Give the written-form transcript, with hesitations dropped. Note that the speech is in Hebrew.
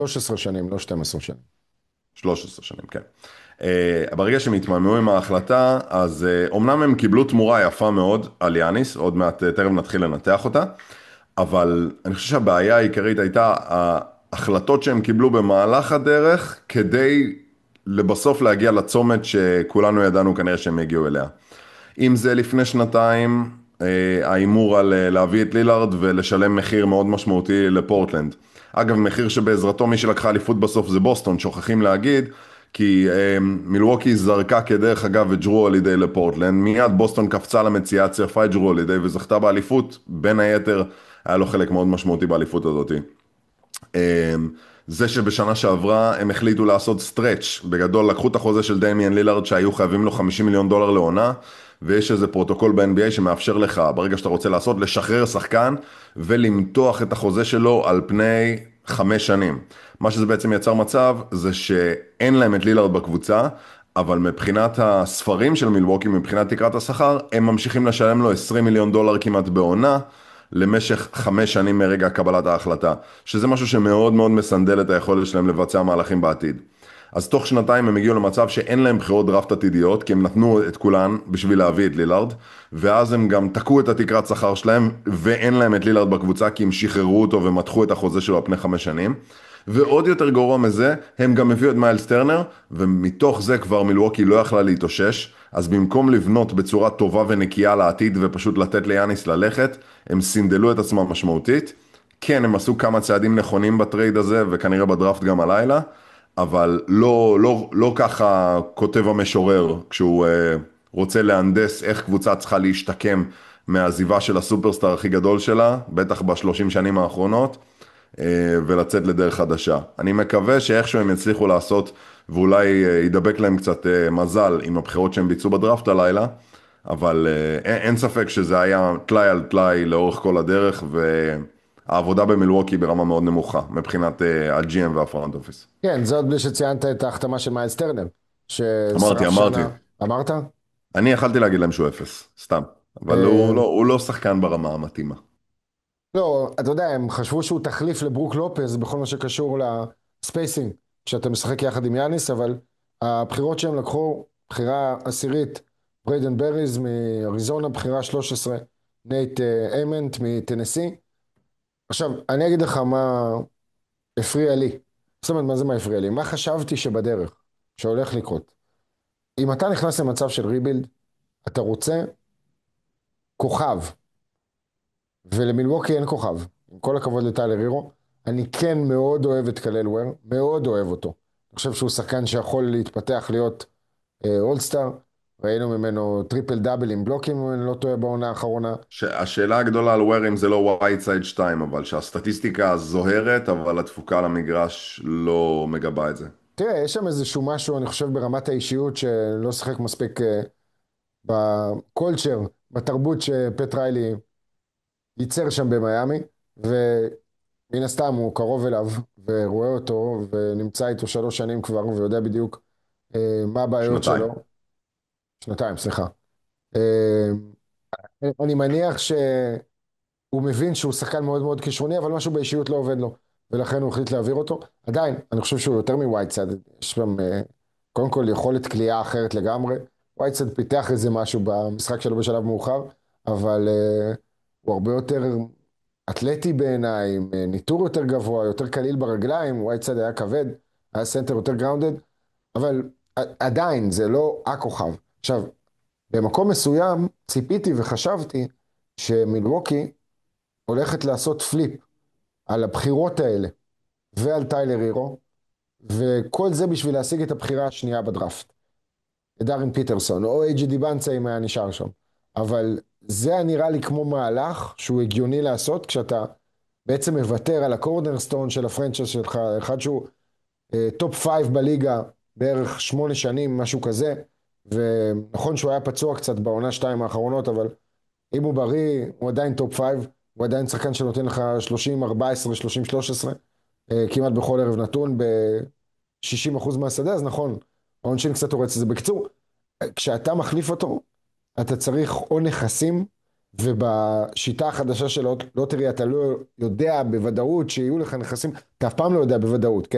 13 שנים, לא 12 שנים. 13 שנים, כן. ברגע שהם התמהמהו עם ההחלטה, אז אומנם הם קיבלו תמורה יפה מאוד על יאניס, עוד מעט תכף נתחיל לנתח אותה, אבל אני חושב שהבעיה העיקרית הייתה ההחלטות שהם קיבלו במהלך הדרך, כדי לבסוף להגיע לצומת שכולנו ידענו כנראה שהם הגיעו אליה. אם זה לפני שנתיים, ההימור על להביא את לילארד ולשלם מחיר מאוד משמעותי לפורטלנד. אגב, מחיר שבעזרתו מי שלקחה אליפות בסוף זה בוסטון, שוכחים להגיד, כי מילווקי זרקה כדרך אגב את ג'רו הולידיי לפורטלנד, מיד בוסטון קפצה למציאה, צירפה את ג'רו הולידיי וזכתה באליפות, בין היתר היה לו חלק מאוד משמעותי באליפות הזאת. זה שבשנה שעברה הם החליטו לעשות סטרץ', בגדול לקחו את החוזה של דמיאן לילארד שהיו חייבים לו $50 מיליון לעונה, ויש איזה פרוטוקול ב-NBA שמאפשר לך, ברגע שאתה רוצה לעשות, לשחרר שחקן ולמתוח את החוזה שלו על פני 5 שנים. מה שזה בעצם יצר מצב זה שאין להם את לילארד בקבוצה, אבל מבחינת הספרים של מילווקי, מבחינת תקרת השכר, הם ממשיכים לשלם לו $20 מיליון כמעט בעונה, למשך 5 שנים מרגע קבלת ההחלטה, שזה משהו שמאוד מאוד מסנדל את היכולת שלהם לבצע מהלכים בעתיד. אז תוך שנתיים הם הגיעו למצב שאין להם בחירות דראפט עתידיות, כי הם נתנו את כולן בשביל להביא את לילארד, ואז הם גם תקעו את התקרת שכר שלהם, ואין להם את לילארד בקבוצה, כי הם שחררו אותו ומתחו את החוזה שלו על פני 5 שנים. ועוד יותר גרוע מזה, הם גם הביאו את מיילס טרנר, ומתוך זה כבר מילווקי לא יכלה להתאושש, אז במקום לבנות בצורה טובה ונקייה לעתיד ופשוט לתת ליאניס ללכת, הם סינדלו את עצמם משמעותית. כן, הם עשו כמה צעדים נכונים בטרייד הזה, וכנראה בדראפט גם הלילה, אבל לא ככה כותב המשורר, כשהוא רוצה להנדס איך קבוצה צריכה להשתקם מהעזיבה של הסופרסטאר הכי גדול שלה, בטח ב30 שנים האחרונות, ולצאת לדרך חדשה. אני מקווה שאיכשהו הם יצליחו לעשות, ואולי ידבק להם קצת מזל עם הבחירות שהם ביצעו בדראפט הלילה, אבל אין ספק שזה היה טלאי על טלאי לאורך כל הדרך, והעבודה במילווקי ברמה מאוד נמוכה, מבחינת ה-GM והפרונט אופיס. כן, זה עוד בלי שציינת את ההחתמה של מיילס טרנר, ששרף אמרתי. שנה. אמרת? אני יכלתי להגיד להם שהוא אפס, סתם. אבל אה, הוא לא שחקן ברמה המתאימה. לא, אתה יודע, הם חשבו שהוא תחליף לברוק לופז בכל מה שקשור לספייסינג, כשאתה משחק יחד עם יאניס, אבל הבחירות שהם לקחו, בחירה עשירית, בריידן בריז מאריזונה, בחירה 13, נייט איימנט מטנסי. עכשיו, אני אגיד לך מה הפריע לי. זאת אומרת, מה זה מה הפריע לי? מה חשבתי שבדרך, שהולך לקרות? אם אתה נכנס למצב של ריבילד, אתה רוצה כוכב, ולמילווקי אין כוכב. עם כל הכבוד לטיילר הירו, אני כן מאוד אוהב את קלל וויר, מאוד אוהב אותו. אני חושב שהוא שחקן שיכול להתפתח להיות אולסטאר, ראינו ממנו טריפל דאבל עם בלוקים, אם אני לא טועה בעונה האחרונה. השאלה הגדולה על וויר אם זה לא ווייטסייד 2, אבל שהסטטיסטיקה זוהרת, אבל התפוקה על המגרש לא מגבה את זה. תראה, יש שם איזשהו משהו, אני חושב, ברמת האישיות, שלא שחק מספיק בקולצ'ר, בתרבות שפט ריילי ייצר שם במיימי, ומן הסתם הוא קרוב אליו, ורואה אותו, ונמצא איתו 3 שנים כבר, ויודע בדיוק מה הבעיות שנתיים. שלו. שנתיים, סליחה. אה, אני מניח שהוא מבין שהוא שחקן מאוד מאוד כישרוני, אבל משהו באישיות לא עובד לו, ולכן הוא החליט להעביר אותו. עדיין, אני חושב שהוא יותר מווייטסד, יש שם קודם כל יכולת כליאה אחרת לגמרי. ווייטסד פיתח איזה משהו במשחק שלו בשלב מאוחר, אבל הוא הרבה יותר אתלטי בעיניי, עם ניטור יותר גבוה, יותר קליל ברגליים, ווייטסד היה כבד, היה סנטר יותר גראונדד, אבל עדיין זה לא הכוכב. עכשיו, במקום מסוים ציפיתי וחשבתי שמילווקי הולכת לעשות פליפ על הבחירות האלה ועל טיילר הירו, וכל זה בשביל להשיג את הבחירה השנייה בדראפט. את דארין פיטרסון, או אייג'י דיבנצה אם היה נשאר שם. אבל זה נראה לי כמו מהלך שהוא הגיוני לעשות, כשאתה בעצם מוותר על הקורנרסטון של הפרנצ'ייז שלך, אחד שהוא טופ 5 בליגה בערך 8 שנים, משהו כזה, ונכון שהוא היה פצוע קצת בעונה 2 האחרונות, אבל אם הוא בריא, הוא עדיין טופ 5, הוא עדיין שחקן שנותן לך 30, 14, 30, 13, כמעט בכל ערב נתון, ב-60% מהשדה, אז נכון, העונשין קצת הורץ את זה. בקיצור, כשאתה מחליף אותו, אתה צריך או נכסים, ובשיטה החדשה של לוטרי אתה לא יודע בוודאות שיהיו לך נכסים, אתה אף פעם לא יודע בוודאות, כן?